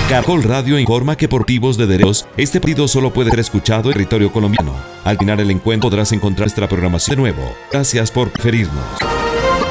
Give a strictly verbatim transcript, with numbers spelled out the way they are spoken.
Caracol Radio informa que por motivos de derechos, este partido solo puede ser escuchado en territorio colombiano. Al final el encuentro podrás encontrar nuestra programación de nuevo. Gracias por preferirnos.